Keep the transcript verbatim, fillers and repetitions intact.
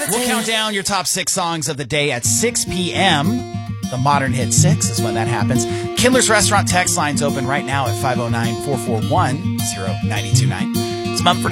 We'll count down your top six songs of the day at six p.m. The Modern Hit six is when that happens. Kindler's Restaurant text line's open right now at five oh nine, four four one, oh nine two nine. It's Mumford